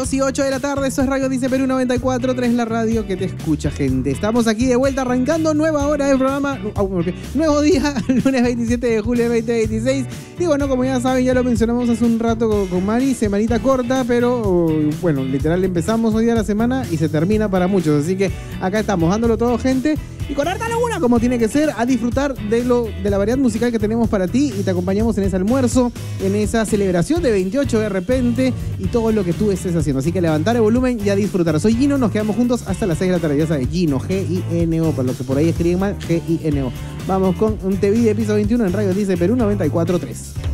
2:08 de la tarde, eso es Radio Dice Perú 94.3, la radio que te escucha, gente. Estamos aquí de vuelta arrancando nueva hora del programa, nuevo día, lunes 27 de julio de 2026. Y bueno, como ya saben, ya lo mencionamos hace un rato con Mari, semanita corta, pero bueno, literal empezamos hoy día la semana y se termina para muchos. Así que acá estamos dándolo todo, gente. Y con harta locura, como tiene que ser, a disfrutar de la variedad musical que tenemos para ti y te acompañamos en ese almuerzo, en esa celebración de 28 de repente y todo lo que tú estés haciendo. Así que levantar el volumen y a disfrutar. Soy Gino, nos quedamos juntos hasta las 6 de la tarde. Ya sabes, Gino, G-I-N-O, para los que por ahí escriben mal, G-I-N-O. Vamos con un TV de piso 21 en Radio Dice Perú 94.3.